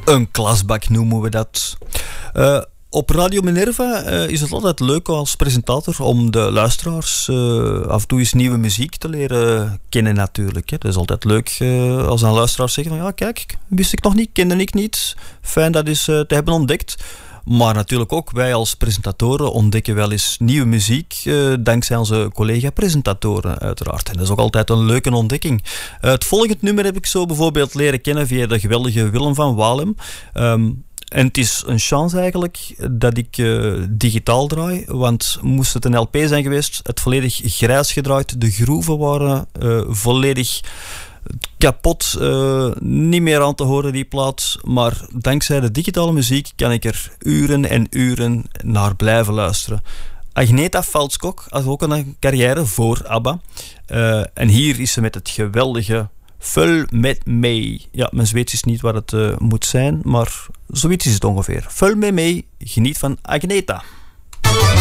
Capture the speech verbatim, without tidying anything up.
Een klasbak noemen we dat. Uh, Op Radio Minerva uh, is het altijd leuk als presentator om de luisteraars uh, af en toe eens nieuwe muziek te leren kennen natuurlijk. Hè. Het is altijd leuk uh, als een luisteraar zeggen van ja kijk, wist ik nog niet, kende ik niet. Fijn dat eens uh, te hebben ontdekt. Maar natuurlijk ook wij als presentatoren ontdekken wel eens nieuwe muziek uh, dankzij onze collega-presentatoren uiteraard. En dat is ook altijd een leuke ontdekking. Uh, het volgende nummer heb ik zo bijvoorbeeld leren kennen via de geweldige Willem van Walem. Um, En het is een chance eigenlijk dat ik uh, digitaal draai, want moest het een L P zijn geweest, het volledig grijs gedraaid, de groeven waren uh, volledig kapot, uh, niet meer aan te horen die plaat, maar dankzij de digitale muziek kan ik er uren en uren naar blijven luisteren. Agneta Falskog had ook een carrière voor ABBA uh, en hier is ze met het geweldige Vul met mee. Ja, mijn Zweeds is niet wat het uh, moet zijn, maar zoiets is het ongeveer. Vul met mee, geniet van Agneta.